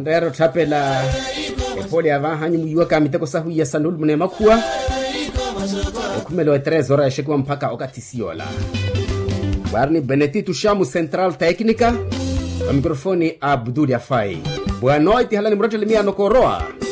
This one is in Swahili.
Andero tapela pole ava hanyu muyuwa kamiteko sahu ya sanul mune makua kumelo 3 horas shekwa mpaka okatisiola Barni Benedito Shamu Central Técnica, o microfone Abdul Yafai. Boa noite, halani mroto limia no koroa.